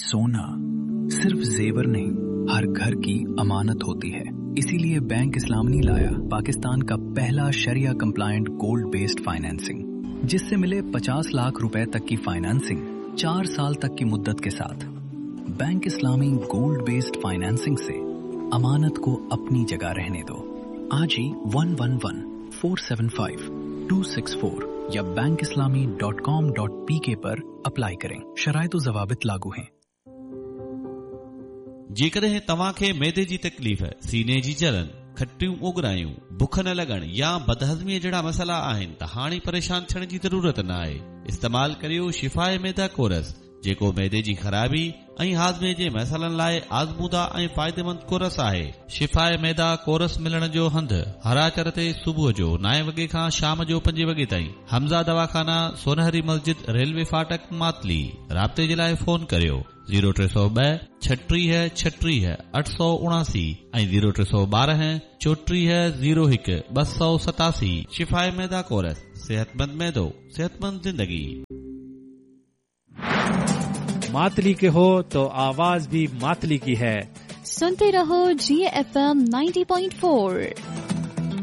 सोना सिर्फ जेवर नहीं, हर घर की अमानत होती है। इसीलिए बैंक इस्लामी लाया पाकिस्तान का पहला शरिया कंप्लायंट गोल्ड बेस्ड फाइनेंसिंग, जिससे मिले 50 लाख रुपए तक की फाइनेंसिंग 4 साल तक की मुद्दत के साथ। बैंक इस्लामी गोल्ड बेस्ड फाइनेंसिंग से अमानत को अपनी जगह रहने दो। आज ही 111-475-264 या bankislami.com.pk पर अप्लाई करें। शराइत व ज़वाबित लागू हैं। जेकॾहिं तव्हां खे मैदे जी तकलीफ़, सीने जी जलन, खटियूं उगरायूं, बुख न लॻण या बदहज़मीअ जहिड़ा मसइला आहिनि त हाणे परेशान थियण जी ज़रूरत न आहे। इस्तेमाल करियो शिफ़ाए मैदा कोरस, जेको मैदे जी ख़राबी ऐं हाज़मे जे मसइलनि लाइ आज़मूदा ऐं फ़ाइदेमंद कोरस आहे। शिफ़ाए मैदा कोरस मिलण जो हंधि हराचर ते सुबुह जो 9 वॻे खां शाम जो 5 वॻे ताईं। हमज़ा दवाखाना, सोनहरी मस्जिद, रेलवे फाटक, मातली। राब्ते जे लाइ फ़ोन करियो 0302 36 36 879 ऐं 0312 34 01 287। शिफ़ाए मैदा कोरस, सेहतमंद मैदो, सेहतमंद जिंदगी। मातली के हो तो आवाज भी मातली की है। सुनते रहो GFM 90.4।